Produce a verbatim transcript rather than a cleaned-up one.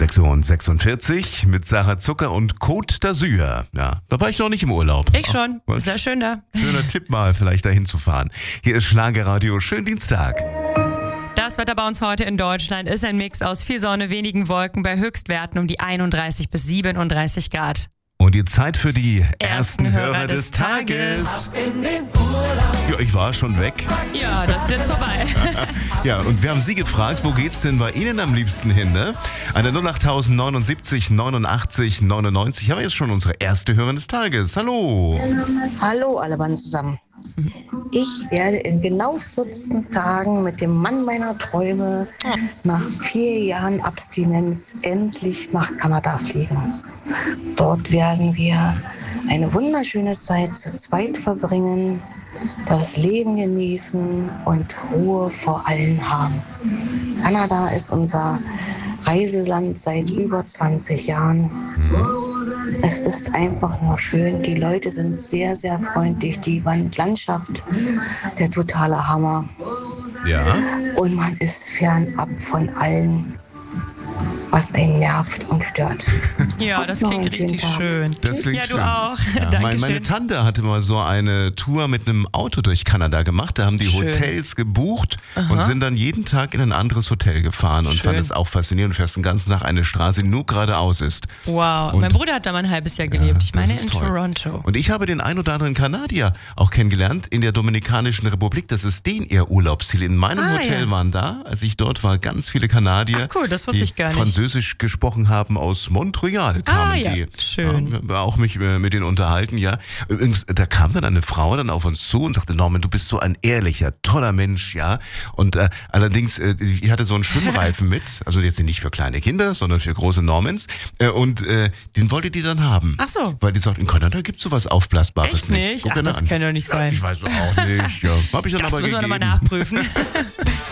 sechs Uhr sechsundvierzig mit Sarah Zucker und Côte d'Azur. Ja, da war ich noch nicht im Urlaub. Ich schon. Was? Sehr schön da. Schöner Tipp mal, vielleicht dahin zu fahren. Hier ist Schlagerradio. Schönen Dienstag. Das Wetter bei uns heute in Deutschland ist ein Mix aus viel Sonne, wenigen Wolken bei Höchstwerten um die einunddreißig bis siebenunddreißig Grad. Und die Zeit für die ersten, Ersten Hörer, Hörer des des Tages. Tages. Ja, ich war schon weg. Ja, das ist jetzt vorbei. Ja, und wir haben Sie gefragt, wo geht's denn bei Ihnen am liebsten hin, ne? An der null acht neunundsiebzig neunundachtzig neunundneunzig haben wir jetzt schon unsere erste Hörerin des Tages. Hallo. Hallo alle Mann zusammen. Ich werde in genau vierzehn Tagen mit dem Mann meiner Träume nach vier Jahren Abstinenz endlich nach Kanada fliegen. Dort werden wir eine wunderschöne Zeit zu zweit verbringen, das Leben genießen und Ruhe vor allen haben. Kanada ist unser Reiseland seit über zwanzig Jahren. Es ist einfach nur schön. Die Leute sind sehr, sehr freundlich. Die Landschaft, der totale Hammer. Ja. Und man ist fernab von allem, was einen nervt und stört. Ja, das Noch einen klingt schönen richtig Tag. schön. Das klingt ja, du schön. auch. Ja, mein, Dankeschön. meine Tante hatte mal so eine Tour mit einem Auto durch Kanada gemacht. Da haben die Schön. Hotels gebucht und sind dann jeden Tag in ein anderes Hotel gefahren und Schön. fand es auch faszinierend. Du fährst den ganzen Tag eine Straße, die nur geradeaus ist. Wow, Und- mein Bruder hat da mal ein halbes Jahr gelebt. Ich das meine ist in toll. Toronto. Und ich habe den ein oder anderen Kanadier auch kennengelernt in der Dominikanischen Republik. Das ist den ihr Urlaubsziel. In meinem Ah, Hotel ja. waren da, als ich dort war, ganz viele Kanadier, Ach cool, das wusste die ich gar nicht. Französisch gesprochen haben. Aus Montreal kamen Ah, ja, die. schön. Ja, auch mich äh, mit denen unterhalten, ja. Übrigens, da kam dann eine Frau dann auf uns zu und sagte, Norman, du bist so ein ehrlicher, toller Mensch, ja. Und äh, allerdings, äh, ich hatte so einen Schwimmreifen mit, also jetzt nicht für kleine Kinder, sondern für große Normans. Äh, und äh, den wollte die dann haben. Ach so. Weil die sagt, in Kanada gibt es sowas Aufblasbares Echt nicht. nicht? Guck Ach, dir das an. kann doch nicht Ja, sein. ich weiß auch nicht, ja. Hab ich dann Das aber müssen wir gegeben. nochmal nachprüfen.